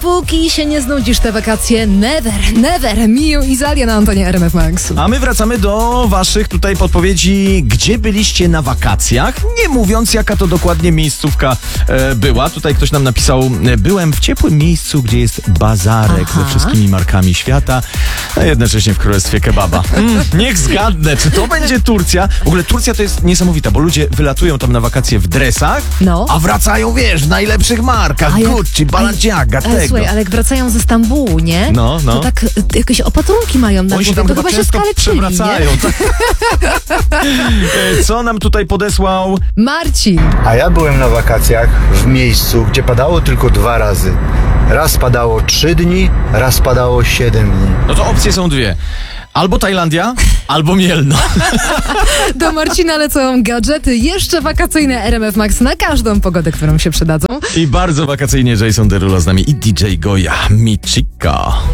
Póki się nie znudzisz te wakacje, never. Miu i Zalia na antenie RMF Max. A my wracamy do waszych tutaj podpowiedzi, gdzie byliście na wakacjach, nie mówiąc jaka to dokładnie miejscówka była. Tutaj ktoś nam napisał, byłem w ciepłym miejscu, gdzie jest bazarek ze wszystkimi markami świata, a jednocześnie w królestwie kebaba. Niech zgadnę, czy to będzie Turcja? W ogóle Turcja to jest niesamowita, bo ludzie wylatują tam na wakacje w dresach, a wracają, wiesz, w najlepszych markach, Gucci, Balenciaga, tego. Słuchaj, ale jak wracają ze Stambułu, nie? No. To tak jakieś opatrunki mają na Oni się głowie, tam to chyba się często skaleczyli, przewracają. Co nam tutaj podesłał? Marcin. A ja byłem na wakacjach w miejscu, gdzie padało tylko 2 razy. Raz padało 3 dni, raz padało 7 dni. No to opcje są dwie. Albo Tajlandia, albo Mielno. Do Marcina lecą gadżety jeszcze wakacyjne RMF Max na każdą pogodę, którą się przydadzą. I bardzo wakacyjnie Jason Derulo z nami i DJ Goja Michika.